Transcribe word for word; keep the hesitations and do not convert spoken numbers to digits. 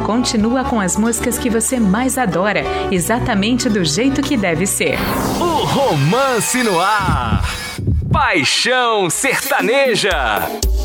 continua com as músicas que você mais adora, exatamente do jeito que deve ser. O Romance no Ar. Paixão Sertaneja.